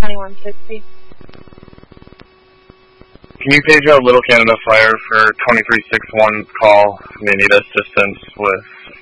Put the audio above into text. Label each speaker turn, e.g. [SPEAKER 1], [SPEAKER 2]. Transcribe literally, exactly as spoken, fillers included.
[SPEAKER 1] twenty-one sixty.
[SPEAKER 2] Can you page out Little Canada Fire for twenty-three sixty-one call? They need assistance with